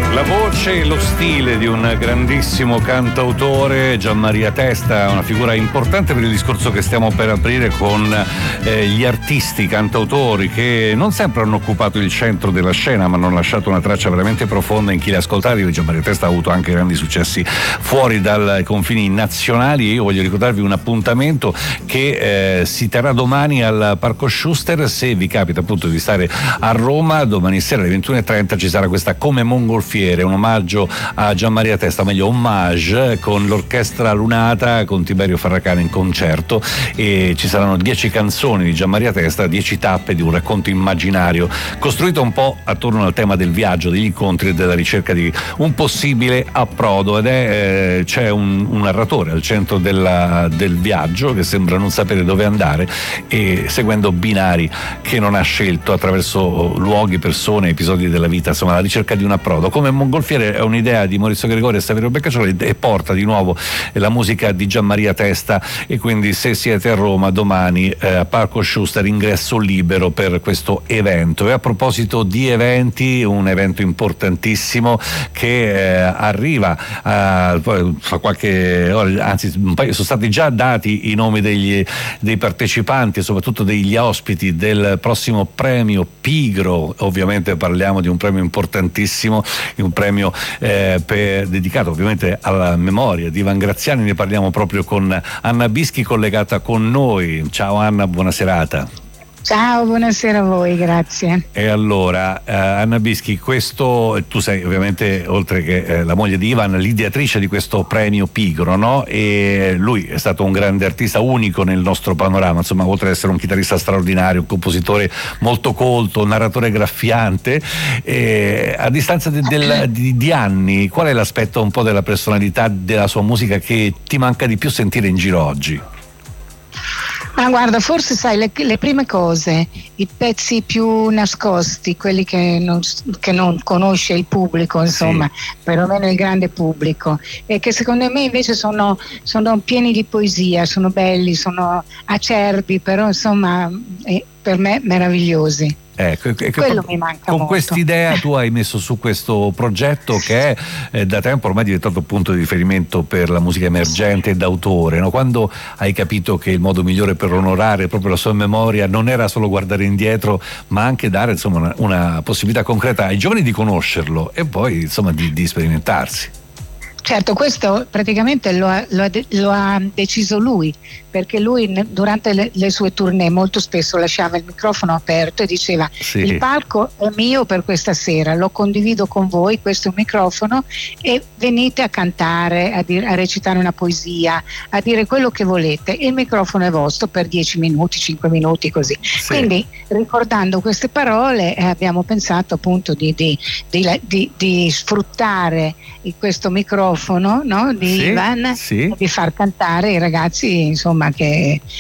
La voce e lo stile di un grandissimo cantautore, Gianmaria Testa, una figura importante per il discorso che stiamo per aprire con gli artisti, cantautori che non sempre hanno occupato il centro della scena, ma hanno lasciato una traccia veramente profonda in chi li ha ascoltati. Gianmaria Testa ha avuto anche grandi successi fuori dai confini nazionali. Io voglio ricordarvi un appuntamento che si terrà domani al Parco Schuster. Se vi capita appunto di stare a Roma, domani sera alle 21:30 ci sarà questa Come Mongolfiere, un omaggio a Gianmaria Testa, meglio ommage, con l'orchestra Lunata, con Tiberio Farracane in concerto, e ci saranno 10 canzoni di Gianmaria Testa, 10 tappe di un racconto immaginario costruito un po' attorno al tema del viaggio, degli incontri e della ricerca di un possibile approdo. Ed c'è un narratore al centro del viaggio che sembra non sapere dove andare, e seguendo binari che non ha scelto, attraverso luoghi, persone, episodi della vita, insomma la ricerca di un approdo. Come Mongolfiere è un'idea di Maurizio Gregori e Saverio Beccaccioli, e porta di nuovo la musica di Gianmaria Testa, e quindi se siete a Roma domani a Parco Schuster, ingresso libero per questo evento. E a proposito di eventi, un evento importantissimo che arriva fra qualche ora, anzi sono stati già dati i nomi dei partecipanti e soprattutto degli ospiti del prossimo premio Pigro. Ovviamente parliamo di un premio importantissimo, un premio dedicato ovviamente alla memoria di Ivan Graziani. Ne parliamo proprio con Anna Bischi, collegata con noi. Ciao Anna, buona serata. Ciao, buonasera a voi, grazie. E allora, Anna Bischi, tu sei ovviamente, oltre che la moglie di Ivan, l'ideatrice di questo premio Pigro, no? E lui è stato un grande artista, unico nel nostro panorama, insomma, oltre ad essere un chitarrista straordinario, un compositore molto colto, un narratore graffiante. A distanza di anni, qual è l'aspetto un po' della personalità della sua musica che ti manca di più sentire in giro oggi? Ma guarda, forse sai le prime cose, i pezzi più nascosti, quelli che non conosce il pubblico, insomma, sì, perlomeno il grande pubblico, e che secondo me invece sono pieni di poesia, sono belli, sono acerbi, però insomma per me meravigliosi. Quello mi manca con molto. Quest'idea tu hai messo su questo progetto che è da tempo ormai diventato punto di riferimento per la musica emergente e d'autore, no? Quando hai capito che il modo migliore per onorare proprio la sua memoria non era solo guardare indietro, ma anche dare insomma una possibilità concreta ai giovani di conoscerlo e poi insomma di sperimentarsi? Certo, questo praticamente lo ha deciso lui, perché lui durante le sue tournée molto spesso lasciava il microfono aperto e diceva: sì, il palco è mio per questa sera, lo condivido con voi, questo è un microfono, e venite a cantare, a recitare una poesia, a dire quello che volete, il microfono è vostro per 10 minuti, 5 minuti, così. Sì. Quindi ricordando queste parole abbiamo pensato appunto di sfruttare questo microfono, no, di Ivan, sì, di far cantare i ragazzi insomma che